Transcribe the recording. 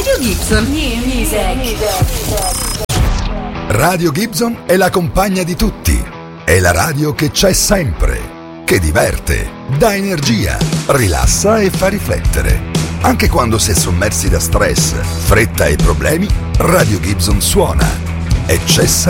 Radio Gibson. New music. Radio Gibson è la compagna di tutti. È la radio che c'è sempre, che diverte, dà energia, rilassa e fa riflettere. Anche quando si è sommersi da stress, fretta e problemi, Radio Gibson suona e c'è sempre.